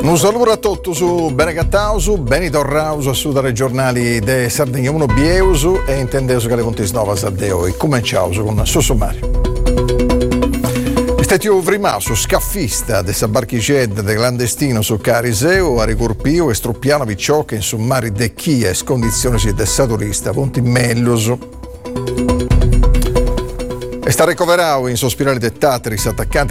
Un saluto a tutti su Benegattausu, Benito Rausu, a Suda regionali de Sardegna 1 Bieusu e intendeso che le contis novas a de oi. Cominciausu con il sommario. Stetio Vrimasu, scaffista de Sabarchiced de clandestino su Cariseo, a ricurpio e struppiano Vicciocche in sommari de Chia e scondizioni de saturista, ponti Mellusu. E sta recuperando in sospirali de Tatris attaccanti